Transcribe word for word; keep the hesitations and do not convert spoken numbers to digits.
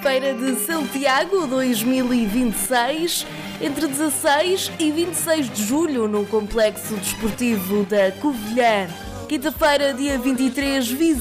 Feira de Santiago dois mil e vinte e seis, entre dezasseis e vinte e seis de julho, no Complexo Desportivo da Covilhã. Quinta-feira, dia vinte e três,